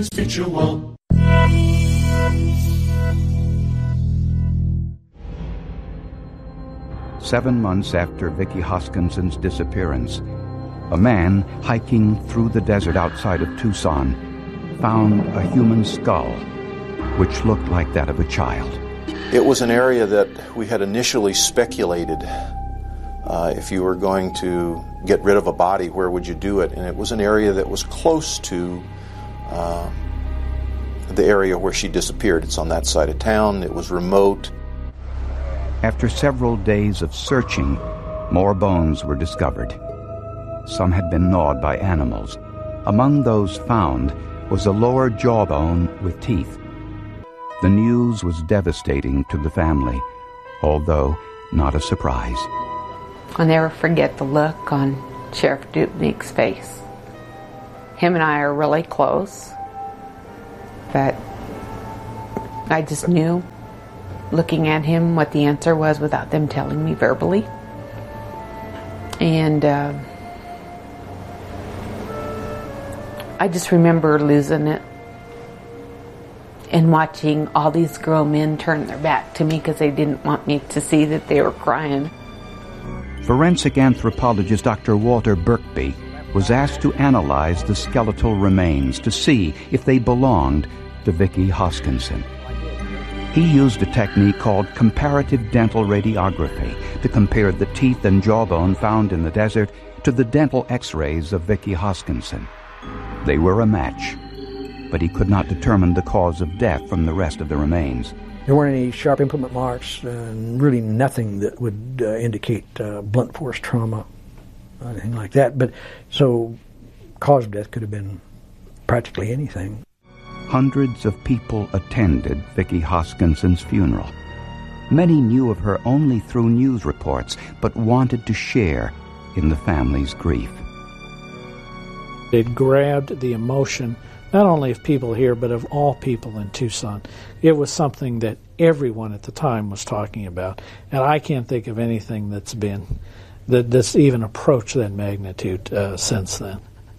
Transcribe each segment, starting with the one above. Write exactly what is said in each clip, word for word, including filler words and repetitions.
Visual. Seven months after Vicky Hoskinson's disappearance, a man hiking through the desert outside of Tucson found a human skull which looked like that of a child. It was an area that we had initially speculated uh, if you were going to get rid of a body, where would you do it? And it was an area that was close to uh, the area where she disappeared. It's on that side of town. It was remote. After several days of searching, more bones were discovered. Some had been gnawed by animals. Among those found was a lower jawbone with teeth. The news was devastating to the family, although not a surprise. I'll never forget the look on Sheriff Dupnick's face. Him and I are really close, but I just knew, looking at him, what the answer was without them telling me verbally. And uh, I just remember losing it and watching all these grown men turn their back to me because they didn't want me to see that they were crying. Forensic anthropologist Doctor Walter Birkby was asked to analyze the skeletal remains to see if they belonged to Vicky Hoskinson. He used a technique called comparative dental radiography to compare the teeth and jawbone found in the desert to the dental x-rays of Vicky Hoskinson. They were a match, but he could not determine the cause of death from the rest of the remains. There weren't any sharp implement marks, and really nothing that would uh, indicate uh, blunt force trauma, anything like that. But so, cause of death could have been practically anything. Hundreds of people attended Vicky Hoskinson's funeral. Many knew of her only through news reports, but wanted to share in the family's grief. It grabbed the emotion, not only of people here, but of all people in Tucson. It was something that everyone at the time was talking about, and I can't think of anything that's been, that that's even approached that magnitude uh, since then.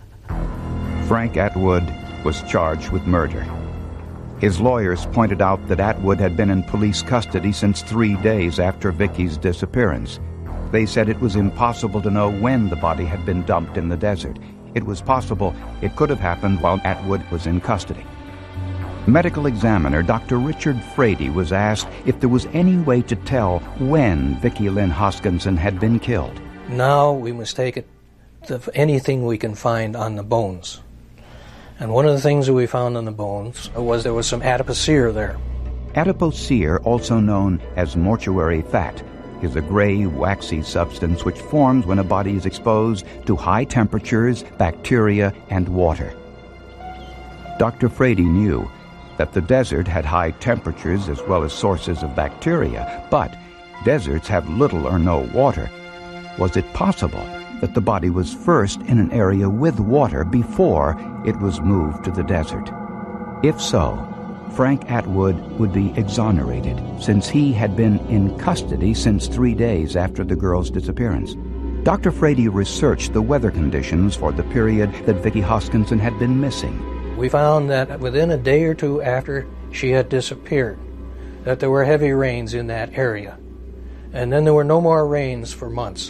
Frank Atwood was charged with murder. His lawyers pointed out that Atwood had been in police custody since three days after Vicky's disappearance. They said it was impossible to know when the body had been dumped in the desert. It was possible it could have happened while Atwood was in custody. Medical examiner Doctor Richard Frady was asked if there was any way to tell when Vicky Lynn Hoskinson had been killed. Now we must take it to anything we can find on the bones. And one of the things that we found on the bones was there was some adipocere there. Adipocere, also known as mortuary fat, is a gray, waxy substance which forms when a body is exposed to high temperatures, bacteria, and water. Doctor Frady knew that the desert had high temperatures as well as sources of bacteria, but deserts have little or no water. Was it possible that the body was first in an area with water before it was moved to the desert? If so, Frank Atwood would be exonerated, since he had been in custody since three days after the girl's disappearance. Doctor Frady researched the weather conditions for the period that Vicky Hoskinson had been missing. We found that within a day or two after she had disappeared, that there were heavy rains in that area. And then there were no more rains for months.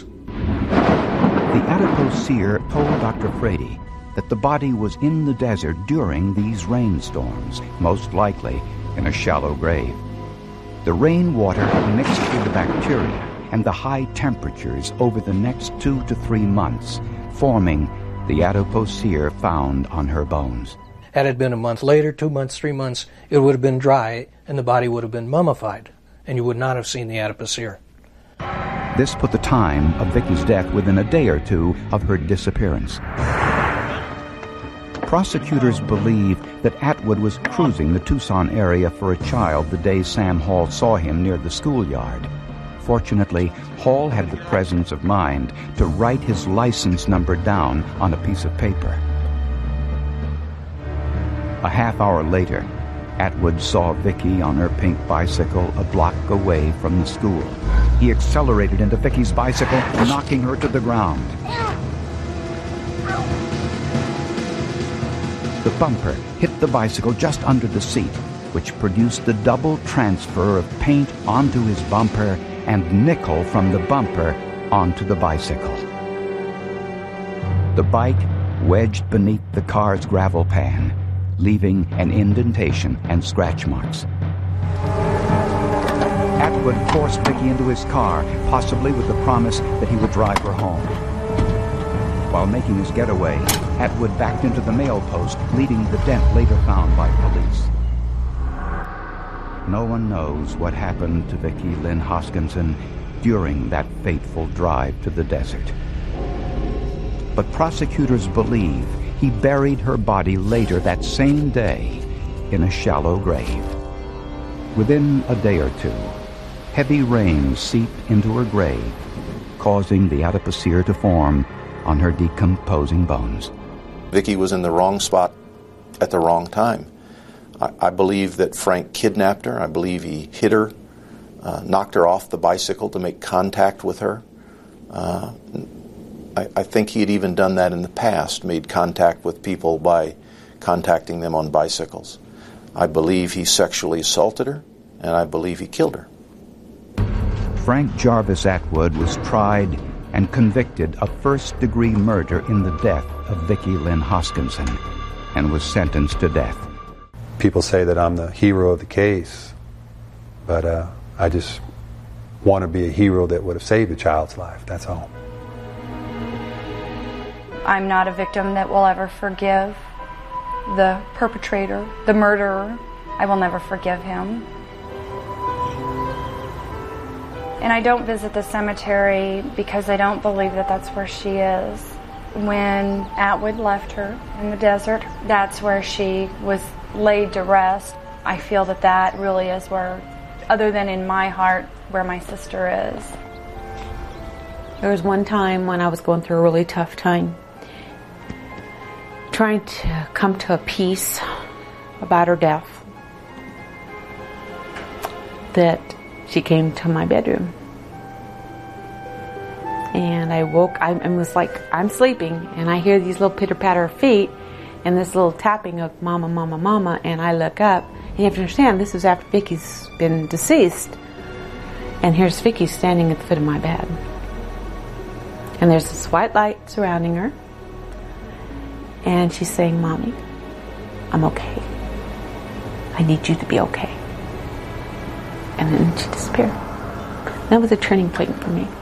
The adipocere told Doctor Frady that the body was in the desert during these rainstorms, most likely in a shallow grave. The rainwater mixed with the bacteria and the high temperatures over the next two to three months, forming the adipocere found on her bones. Had it been a month later, two months, three months, it would have been dry and the body would have been mummified, and you would not have seen the adipocere. This put the time of Vicky's death within a day or two of her disappearance. Prosecutors believe that Atwood was cruising the Tucson area for a child the day Sam Hall saw him near the schoolyard. Fortunately, Hall had the presence of mind to write his license number down on a piece of paper. A half hour later, Atwood saw Vicky on her pink bicycle a block away from the school. He accelerated into Vicky's bicycle, knocking her to the ground. The bumper hit the bicycle just under the seat, which produced the double transfer of paint onto his bumper and nickel from the bumper onto the bicycle. The bike wedged beneath the car's gravel pan, leaving an indentation and scratch marks. Atwood forced Vicky into his car, possibly with the promise that he would drive her home. While making his getaway, Atwood backed into the mail post, leaving the dent later found by police. No one knows what happened to Vicky Lynn Hoskinson during that fateful drive to the desert. But prosecutors believe he buried her body later that same day in a shallow grave. Within a day or two, heavy rain seeped into her grave, causing the adipocere to form on her decomposing bones. Vicky was in the wrong spot at the wrong time. I, I believe that Frank kidnapped her. I believe he hit her, uh, knocked her off the bicycle to make contact with her. Uh, I, I think he had even done that in the past, made contact with people by contacting them on bicycles. I believe he sexually assaulted her, and I believe he killed her. Frank Jarvis Atwood was tried and convicted of first-degree murder in the death of Vicky Lynn Hoskinson and was sentenced to death. People say that I'm the hero of the case, but uh, I just want to be a hero that would have saved a child's life, that's all. I'm not a victim that will ever forgive the perpetrator, the murderer. I will never forgive him. And I don't visit the cemetery because I don't believe that that's where she is. When Atwood left her in the desert, that's where she was laid to rest. I feel that that really is where, other than in my heart, where my sister is. There was one time when I was going through a really tough time, trying to come to a peace about her death, that she came to my bedroom. And I woke, I, I was like, I'm sleeping, and I hear these little pitter-patter feet and this little tapping of mama, mama, mama, and I look up. And you have to understand, this was after Vicky's been deceased. And here's Vicky standing at the foot of my bed. And there's this white light surrounding her. And she's saying, Mommy, I'm okay. I need you to be okay. And then she disappeared. That was a turning point for me.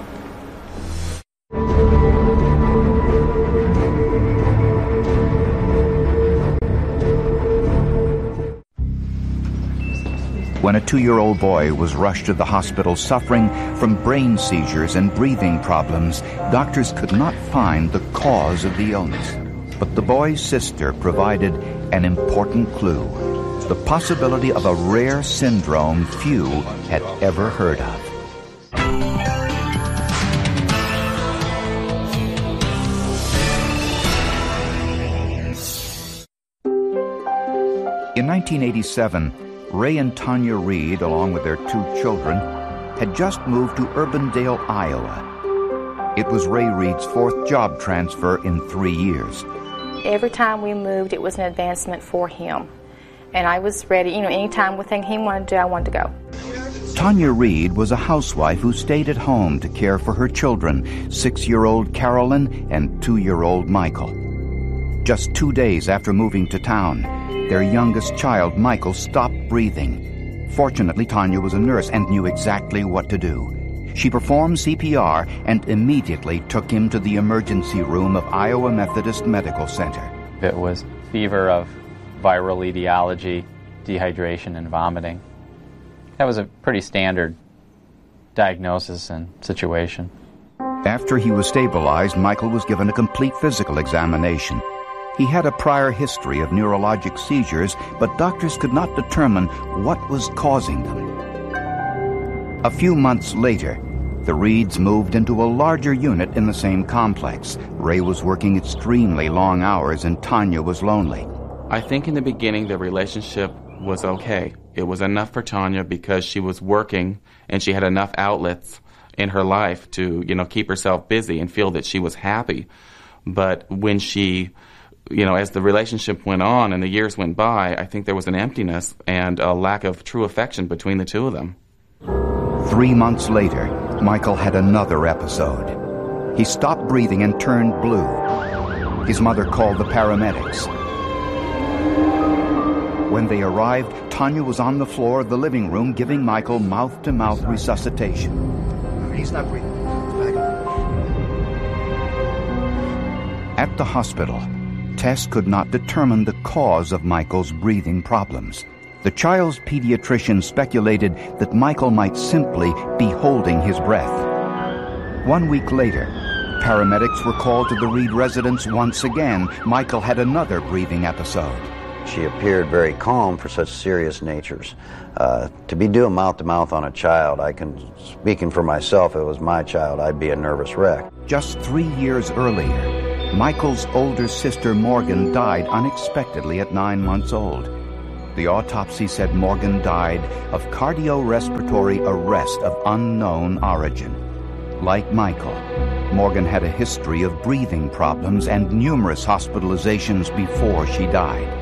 When a two-year-old boy was rushed to the hospital suffering from brain seizures and breathing problems, doctors could not find the cause of the illness. But the boy's sister provided an important clue: the possibility of a rare syndrome few had ever heard of. In nineteen eighty-seven, Ray and Tanya Reed, along with their two children, had just moved to Urbandale, Iowa. It was Ray Reed's fourth job transfer in three years. Every time we moved, it was an advancement for him. And I was ready, you know, anytime one thing he wanted to do, I wanted to go. Tanya Reed was a housewife who stayed at home to care for her children, six-year-old Carolyn and two-year-old Michael. Just two days after moving to town, their youngest child, Michael, stopped breathing. Fortunately, Tanya was a nurse and knew exactly what to do. She performed C P R and immediately took him to the emergency room of Iowa Methodist Medical Center. It was fever of viral etiology, dehydration, and vomiting. That was a pretty standard diagnosis and situation. After he was stabilized, Michael was given a complete physical examination. He had a prior history of neurologic seizures, but doctors could not determine what was causing them. A few months later, the Reeds moved into a larger unit in the same complex. Ray was working extremely long hours and Tanya was lonely. I think in the beginning the relationship was okay. It was enough for Tanya because she was working and she had enough outlets in her life to, you know, keep herself busy and feel that she was happy. But when she you know, as the relationship went on and the years went by, I think there was an emptiness and a lack of true affection between the two of them. Three months later, Michael had another episode. He stopped breathing and turned blue. His mother called the paramedics. When they arrived, Tanya was on the floor of the living room giving Michael mouth-to-mouth resuscitation. He's not breathing. At the hospital, tests could not determine the cause of Michael's breathing problems. The child's pediatrician speculated that Michael might simply be holding his breath. One week later, paramedics were called to the Reed residence once again. Michael had another breathing episode. She appeared very calm for such serious natures. Uh, to be doing mouth-to-mouth on a child, I can, speaking for myself, if it was my child, I'd be a nervous wreck. Just three years earlier, Michael's older sister Morgan died unexpectedly at nine months old. The autopsy said Morgan died of cardiorespiratory arrest of unknown origin. Like Michael, Morgan had a history of breathing problems and numerous hospitalizations before she died.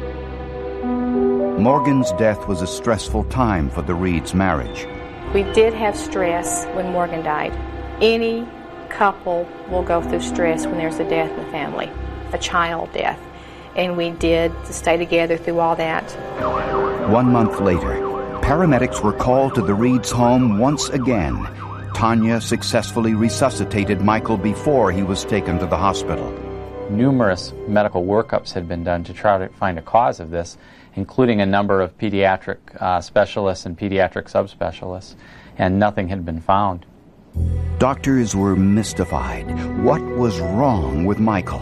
Morgan's death was a stressful time for the Reeds' marriage. We did have stress when Morgan died. Any couple will go through stress when there's a death in the family, a child death. And we did stay together through all that. One month later, paramedics were called to the Reeds' home once again. Tanya successfully resuscitated Michael before he was taken to the hospital. Numerous medical workups had been done to try to find a cause of this, including a number of pediatric uh, specialists and pediatric subspecialists, and nothing had been found. Doctors were mystified. What was wrong with Michael?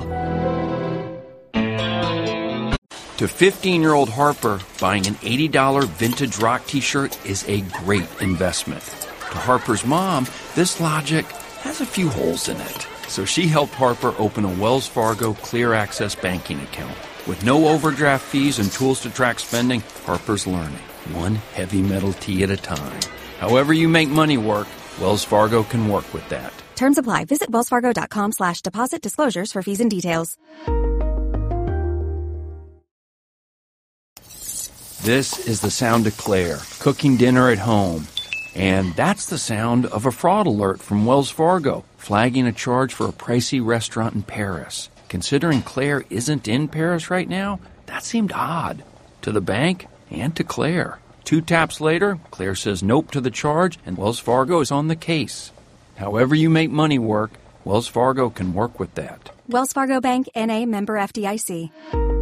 To fifteen-year-old Harper, buying an eighty dollars vintage rock t-shirt is a great investment. To Harper's mom, this logic has a few holes in it. So she helped Harper open a Wells Fargo Clear Access banking account. With no overdraft fees and tools to track spending, Harper's learning, one heavy metal tee at a time. However you make money work, Wells Fargo can work with that. Terms apply. Visit wellsfargo.com slash deposit disclosures for fees and details. This is the sound of Claire, cooking dinner at home. And that's the sound of a fraud alert from Wells Fargo, flagging a charge for a pricey restaurant in Paris. Considering Claire isn't in Paris right now, that seemed odd. To the bank and to Claire. Two taps later, Claire says nope to the charge, and Wells Fargo is on the case. However you make money work, Wells Fargo can work with that. Wells Fargo Bank, N A, member F D I C.